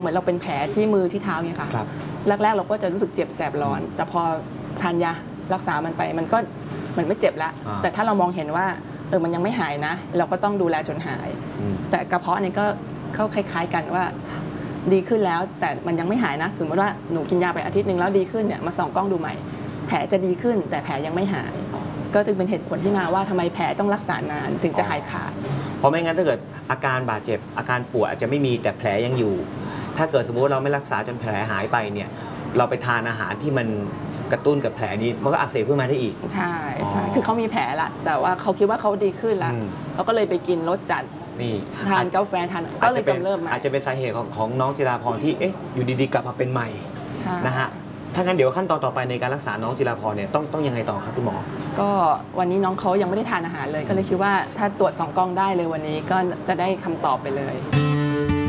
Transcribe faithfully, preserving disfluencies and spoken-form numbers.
เหมือนเราเป็นแผลที่มือที่เท้าเนี่ยค่ะแรกๆเราก็จะรู้สึกเจ็บแสบร้อนแต่พอทานยารักษามันไปมันก็มันไม่เจ็บแล้วแต่ถ้าเรามองเห็นว่าเออมันยังไม่หายนะเราก็ต้องดูแลจนหายแต่กระเพาะเนี่ยก็เข้าคล้ายๆกันว่าดีขึ้นแล้วแต่มันยังไม่หายนะสมมติว่าหนูกินยาไปอาทิตย์หนึ่งแล้วดีขึ้นเนี่ยมาส่องกล้องดูใหม่แผลจะดีขึ้นแต่แผลยังไม่หายก็จึงเป็นเหตุผลที่มาว่าทำไมแผลต้องรักษานานถึงจะหายขาดเพราะไม่งั้นถ้าเกิดอาการบาดเจ็บอาการปวดอาจจะไม่มีแต่แผลยังอยู่ถ้าเกิดสมมติเราไม่รักษาจนแผลหายไปเนี่ยเราไปทานอาหารที่มันกระตุ้นกับแผลนี้มันก็อักเสบขึ้นมาได้อีกใช่ใช่คือเขามีแผลละแต่ว่าเขาคิดว่าเขาดีขึ้นแล้วเขาก็เลยไปกินรสจัดนี่ทานกาแฟทานก็เลยกำเริบมาอาจจะเป็นสาเหตุของของน้องจิราพรที่เอ๊ะอยู่ดีๆกลับมาเป็นใหม่นะฮะถ้างั้นเดี๋ยวขั้นตอนต่อไปในการรักษาน้องจิราพรเนี่ยต้องต้องยังไงต่อครับคุณหมอก็วันนี้น้องเขายังไม่ได้ทานอาหารเลยก็เลยคิดว่าถ้าตรวจสองกล้องได้เลยวันนี้ก็จะได้คำตอบไปเลย